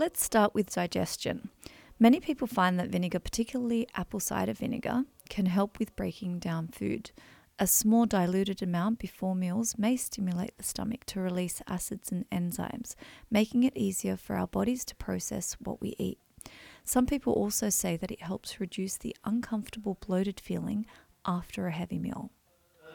Let's start with digestion. Many people find that vinegar, particularly apple cider vinegar, can help with breaking down food. A small diluted amount before meals may stimulate the stomach to release acids and enzymes, making it easier for our bodies to process what we eat. Some people also say that it helps reduce the uncomfortable bloated feeling after a heavy meal.